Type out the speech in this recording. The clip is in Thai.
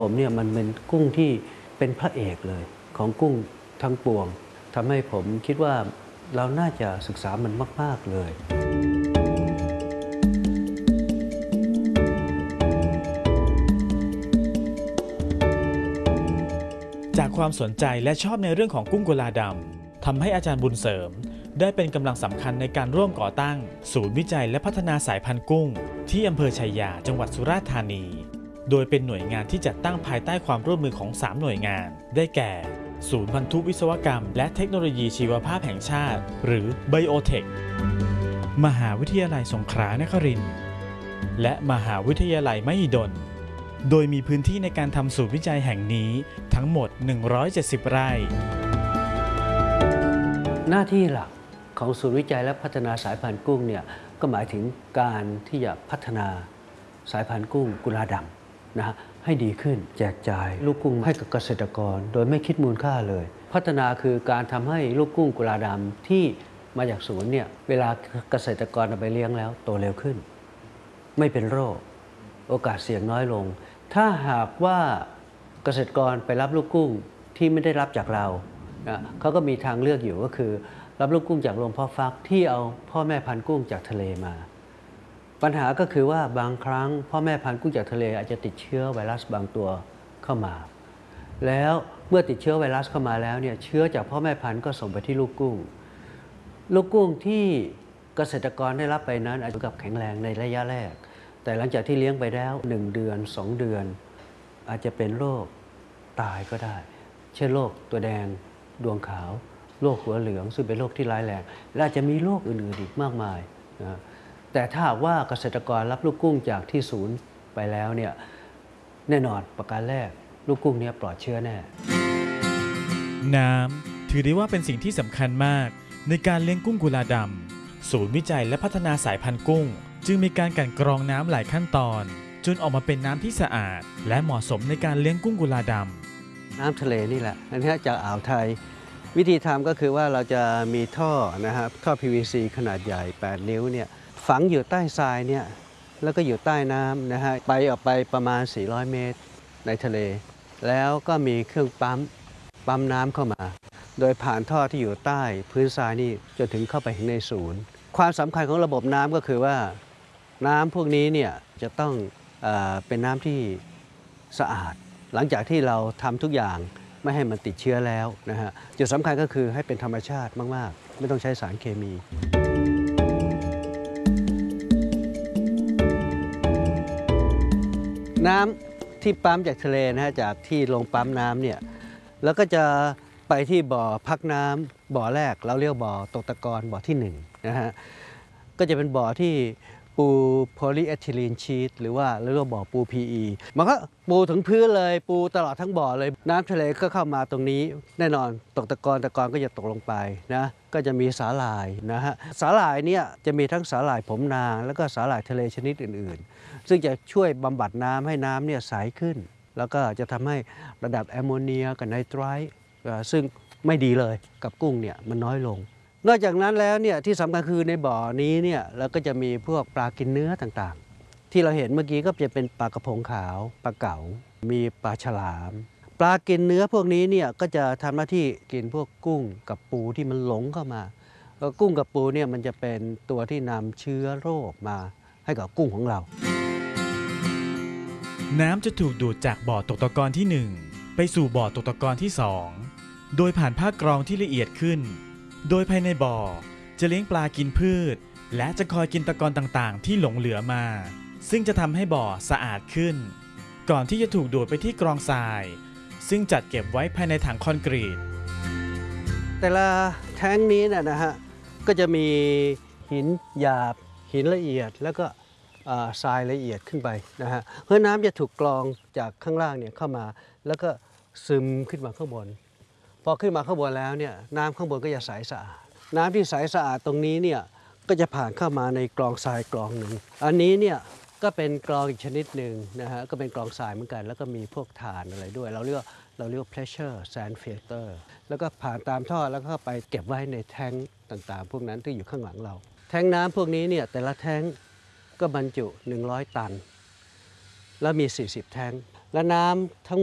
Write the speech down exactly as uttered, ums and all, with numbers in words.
ผมเนี่ยมันเป็นกุ้งที่เป็นพระเอกเลยของกุ้งทั้งปวงทำให้ผมคิดว่าเราน่าจะศึกษามันมากๆเลยจากความสนใจและชอบในเรื่องของกุ้งกุลาดำทำให้อาจารย์บุญเสริมได้เป็นกำลังสำคัญในการร่วมก่อตั้งศูนย์วิจัยและพัฒนาสายพันธุ์กุ้งที่อำเภอชัยยาจังหวัดสุราษฎร์ธานีโดยเป็นหน่วยงานที่จัดตั้งภายใต้ความร่วมมือของสามหน่วยงานได้แก่ศูนย์พันธุวิศวกรรมและเทคโนโลยีชีวภาพแห่งชาติหรือ Biotech มหาวิทยาลัยสงขลานครินทร์และมหาวิทยาลัยมหิดลโดยมีพื้นที่ในการทำศูนย์วิจัยแห่งนี้ทั้งหมดหนึ่งร้อยเจ็ดสิบไร่หน้าที่หลักของศูนย์วิจัยและพัฒนาสายพันธุ์กุ้งเนี่ยก็หมายถึงการที่จะพัฒนาสายพันธุ์กุ้งกุลาดำนะฮะให้ดีขึ้นแจกจ่ายลูกกุ้งให้กับเกษตรกรโดยไม่คิดมูลค่าเลยพัฒนาคือการทำให้ลูกกุ้งกุลาดำที่มาจากศูนย์เนี่ยเวลาเกษตรกรเอาไปเลี้ยงแล้วโตเร็วขึ้นไม่เป็นโรคโอกาสเสี่ยงน้อยลงถ้าหากว่าเกษตรกรไปรับลูกกุ้งที่ไม่ได้รับจากเรานะเขาก็มีทางเลือกอยู่ก็คือรับลูกกุ้งจากโรงเพาะฟักที่เอาพ่อแม่พันธุ์กุ้งจากทะเลมาปัญหาก็คือว่าบางครั้งพ่อแม่พันธุ์กุ้งจากทะเลอาจจะติดเชื้อไวรัสบางตัวเข้ามาแล้วเมื่อติดเชื้อไวรัสเข้ามาแล้วเนี่ยเชื้อจากพ่อแม่พันธุ์ก็ส่งไปที่ลูกกุ้งลูกกุ้งที่เกษตรกรได้รับไปนั้นอาจจะกับแข็งแรงในระยะแรกแต่หลังจากที่เลี้ยงไปแล้วหนึ่งเดือนสองเดือนอาจจะเป็นโรคตายก็ได้เช่นโรคตัวแดงดวงขาวโรคหัวเหลืองซึ่งเป็นโรคที่ร้ายแรงและอาจจะมีโรคอื่นๆอีกมากมายนะแต่ถ้าหากว่าเกษตรกรรับลูกกุ้งจากที่ศูนย์ไปแล้วเนี่ยแน่นอนประการแรกลูกกุ้งนี้ปลอดเชื้อแน่น้ำถือได้ว่าเป็นสิ่งที่สำคัญมากในการเลี้ยงกุ้งกุลาดำศูนย์วิจัยและพัฒนาสายพันธุ์กุ้งจึงมีการกลั่นกรองน้ำหลายขั้นตอนจนออกมาเป็นน้ำที่สะอาดและเหมาะสมในการเลี้ยงกุ้งกุลาดำน้ำทะเลนี่แหละอันนี้จากอ่าวไทยวิธีทำก็คือว่าเราจะมีท่อนะครับท่อ พี วี ซี ขนาดใหญ่แปดนิ้วเนี่ยฝังอยู่ใต้ทรายเนี่ยแล้วก็อยู่ใต้น้ำนะฮะไปออกไปประมาณสี่ร้อยเมตรในทะเลแล้วก็มีเครื่องปั๊มปั๊มน้ำเข้ามาโดยผ่านท่อที่อยู่ใต้พื้นทรายนี่จนถึงเข้าไปถึงในศูนย์ความสำคัญของระบบน้ำก็คือว่าน้ำพวกนี้เนี่ยจะต้องเอ่อเป็นน้ำที่สะอาดหลังจากที่เราทำทุกอย่างไม่ให้มันติดเชื้อแล้วนะฮะจุดสำคัญก็คือให้เป็นธรรมชาติมากๆไม่ต้องใช้สารเคมีน้ำที่ปั๊มจากทะเลนะฮะจากที่ลงปั๊มน้ำเนี่ยแล้วก็จะไปที่บ่อพักน้ำบ่อแรกเราเรียกบ่อตกตะกอนบ่อที่หนึ่งนะฮะก็จะเป็นบ่อที่ปูโพลีเอทิลีนชีทหรือว่าเรียกว่าบ่อปู พี อี มันก็ปูถึงพื้นเลยปูตลอดทั้งบ่อเลยน้ำทะเลก็เข้ามาตรงนี้แน่นอนตกตะกอนตะกอนก็จะตกลงไปนะก็จะมีสาหร่ายนะฮะสาหร่ายเนี่ยจะมีทั้งสาหร่ายผมนางแล้วก็สาหร่ายทะเลชนิดอื่นๆซึ่งจะช่วยบำบัดน้ำให้น้ำเนี่ยใสขึ้นแล้วก็จะทำให้ระดับแอมโมเนียกับไนไตรท์ซึ่งไม่ดีเลยกับกุ้งเนี่ยมันน้อยลงนอกจากนั้นแล้วเนี่ยที่สำคัญคือในบ่อนี้เนี่ยเราก็จะมีพวกปลากินเนื้อต่างๆที่เราเห็นเมื่อกี้ก็จะเป็นปลากระพงขาวปลาเก๋ามีปลาฉลามปลากินเนื้อพวกนี้เนี่ยก็จะทำหน้าที่กินพวกกุ้งกับปูที่มันหลงเข้ามาแล้วกุ้งกับปูเนี่ยมันจะเป็นตัวที่นำเชื้อโรคมาให้กับกุ้งของเราน้ำจะถูกดูดจากบ่อตกตะกอนที่หนึ่งไปสู่บ่อตกตะกอนที่สองโดยผ่านผ้ากรองที่ละเอียดขึ้นโดยภายในบ่อจะเลี้ยงปลากินพืชและจะคอยกินตะกอนต่างๆที่หลงเหลือมาซึ่งจะทำให้บ่อสะอาดขึ้นก่อนที่จะถูกดูดไปที่กรองทรายซึ่งจัดเก็บไว้ภายในถังคอนกรีตแต่ละแท้งนี้นะนะฮะก็จะมีหินหยาบหินละเอียดแล้วก็ทรายละเอียดขึ้นไปนะฮะเพราะน้ำจะถูกกรองจากข้างล่างเนี่ยเข้ามาแล้วก็ซึมขึ้นมาข้างบนพอขึ้นมาข้างบนแล้วเนี่ยน้ำข้างบนก็จะใสสะอาดน้ำที่ใสสะอาดตรงนี้เนี่ยก็จะผ่านเข้ามาในกรองทรายกรองหนึ่งอันนี้เนี่ยก็เป็นกรองอีกชนิดหนึ่งนะฮะก็เป็นกรองทรายเหมือนกันแล้วก็มีพวกถ่านอะไรด้วยเราเรียกเราเรียก pressure sand filter แล้วก็ผ่านตามท่อแล้วก็ไปเก็บไว้ในแท้งต่างๆพวกนั้นที่อยู่ข้างหลังเราแท้งน้ำพวกนี้เนี่ยแต่ละแท้งก็บรรจุหนึ่งร้อยตันแล้วมีสี่สิบแท้งและน้ำทั้ง